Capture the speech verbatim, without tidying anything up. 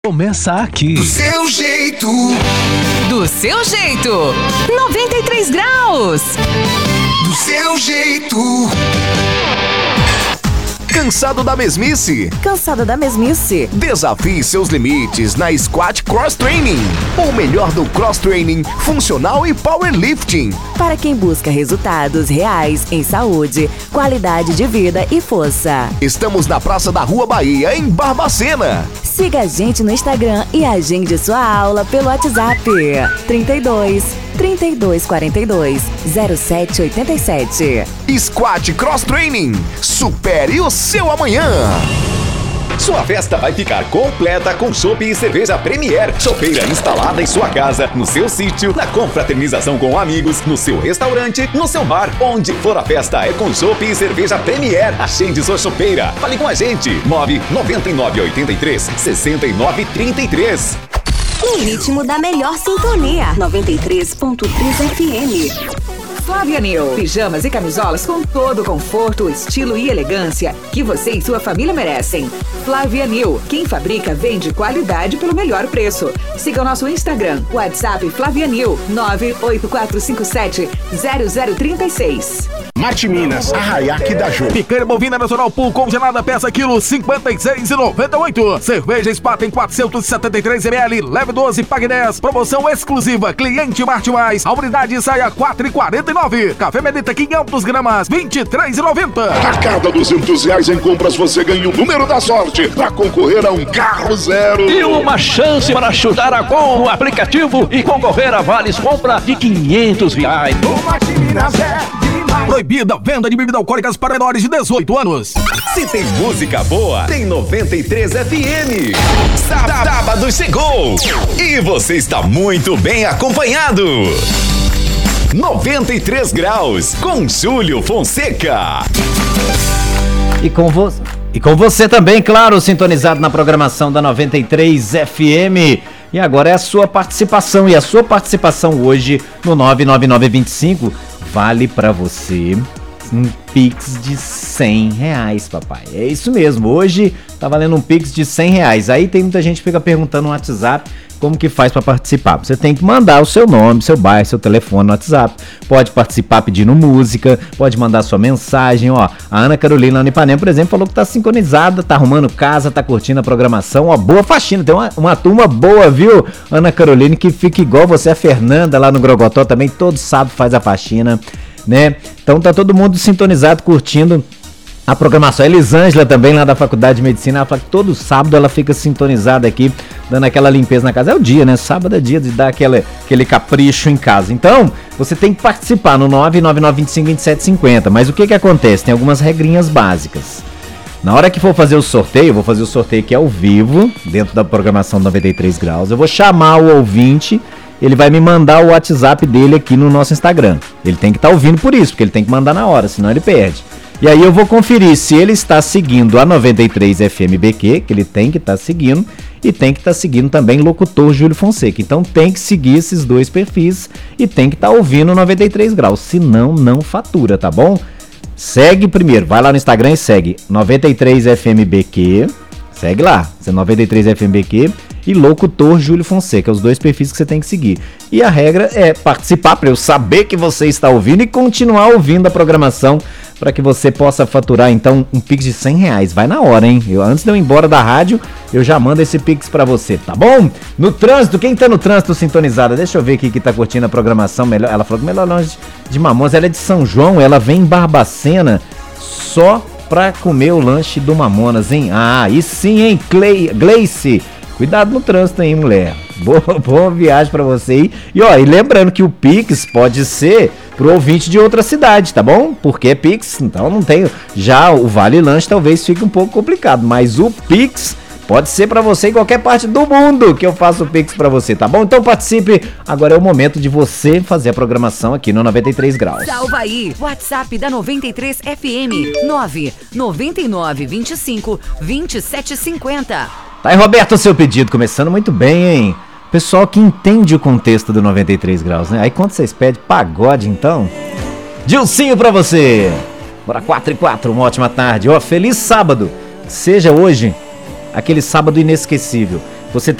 Começa aqui. Do seu jeito. Do seu jeito. noventa e três graus. Do seu jeito. Cansado da mesmice? Cansado da mesmice? Desafie seus limites na Squat Cross Training. O melhor do cross training, funcional e powerlifting. Para quem busca resultados reais em saúde, qualidade de vida e força. Estamos na Praça da Rua Bahia, em Barbacena. Siga a gente no Instagram e agende sua aula pelo WhatsApp trinta e dois, trinta e dois quarenta e dois, zero sete oitenta e sete. Squat Cross Training. Supere o seu amanhã. Sua festa vai ficar completa com chopp e cerveja Premier. Chopeira instalada em sua casa, no seu sítio, na confraternização com amigos, no seu restaurante, no seu bar. Onde for a festa é com chopp e cerveja Premier. Agende sua chopeira. Fale com a gente. nove nove nove oito três, seis nove três três. O ritmo da melhor sintonia. noventa e três ponto três F M. Flávia New. Pijamas e camisolas com todo o conforto, estilo e elegância que você e sua família merecem. Flávia New. Quem fabrica vende qualidade pelo melhor preço. Siga o nosso Instagram, WhatsApp Flávia New, nove oito quatro cinco sete, zero zero três seis. Mate Minas, Arraiaque da Ju. Picanha bovina nacional pool congelada, peça quilo cinquenta e seis reais e noventa e oito centavos. Cerveja Spaten quatrocentos e setenta e três mililitros, leve doze, pague dez. Promoção exclusiva, cliente Marte Mais. A unidade saia quatro reais e quarenta e nove centavos. Café Medita quinhentas gramas, vinte e três reais e noventa centavos. A cada duzentos reais em compras você ganha o número da sorte para concorrer a um carro zero. E uma chance para chutar a gol no aplicativo e concorrer a vales compra de quinhentos reais. O Mate Minas é demais. Proibida venda de bebidas alcoólicas para menores de dezoito anos. Se tem música boa, tem noventa e três F M. Sábado chegou e você está muito bem acompanhado. noventa e três graus com Júlio Fonseca. E com você, e com você também, claro, sintonizado na programação da noventa e três F M. E agora é a sua participação. E a sua participação hoje no nove nove nove dois cinco vale pra você um Pix de cem reais, papai. É isso mesmo. Hoje tá valendo um Pix de cem reais. Aí tem muita gente que fica perguntando no WhatsApp como que faz para participar. Você tem que mandar o seu nome, seu bairro, seu telefone no WhatsApp. Pode participar pedindo música, pode mandar sua mensagem. Ó, a Ana Carolina lá no Ipanema, por exemplo, falou que tá sincronizada, tá arrumando casa, tá curtindo a programação. Ó, boa faxina, tem uma, uma turma boa, viu, Ana Carolina, que fica igual você, a Fernanda lá no Grogotó também, todo sábado faz a faxina, né? Então tá todo mundo sintonizado, curtindo a programação. A Elisângela também, lá da Faculdade de Medicina, ela fala que todo sábado ela fica sintonizada aqui, dando aquela limpeza na casa. É o dia, né? Sábado é dia de dar aquele, aquele capricho em casa. Então, você tem que participar no nove nove nove dois cinco, dois sete cinco zero. Mas o que que acontece? Tem algumas regrinhas básicas. Na hora que for fazer o sorteio, eu vou fazer o sorteio aqui ao vivo, dentro da programação noventa e três graus. Eu vou chamar o ouvinte, ele vai me mandar o WhatsApp dele aqui no nosso Instagram. Ele tem que estar ouvindo por isso, porque ele tem que mandar na hora, senão ele perde. E aí eu vou conferir se ele está seguindo a noventa e três F M B Q, que ele tem que estar seguindo, e tem que estar seguindo também Locutor Júlio Fonseca. Então tem que seguir esses dois perfis e tem que estar ouvindo noventa e três graus, senão não fatura, tá bom? Segue primeiro, vai lá no Instagram e segue noventa e três F M B Q, segue lá, noventa e três F M B Q e Locutor Júlio Fonseca, os dois perfis que você tem que seguir. E a regra é participar para eu saber que você está ouvindo e continuar ouvindo a programação para que você possa faturar então um Pix de cem reais. Vai na hora, hein? Eu, antes de eu ir embora da rádio, eu já mando esse Pix para você, tá bom? No trânsito, quem tá no trânsito sintonizada? Deixa eu ver aqui que tá curtindo a programação melhor. Ela falou que melhor longe de Mamonas, ela é de São João, ela vem em Barbacena só pra comer o lanche do Mamonas, hein? Ah, e sim, hein, Clay, Gleice? Cuidado no trânsito aí, mulher. Boa, boa viagem pra você aí. E ó, e lembrando que o Pix pode ser pro ouvinte de outra cidade, tá bom? Porque é Pix, então não tem. Já o Vale Lanche talvez fique um pouco complicado, mas o Pix pode ser pra você em qualquer parte do mundo que eu faço o Pix pra você, tá bom? Então participe. Agora é o momento de você fazer a programação aqui no noventa e três graus. Salva aí. WhatsApp da noventa e três F M. nove nove nove dois cinco, dois sete cinco zero. Tá aí, Roberto, o seu pedido. Começando muito bem, hein? Pessoal que entende o contexto do noventa e três graus, né? Aí quando vocês pedem pagode, então... Dilcinho pra você! Bora, quatro e quatro, uma ótima tarde. Ó, feliz sábado! Seja hoje aquele sábado inesquecível. Você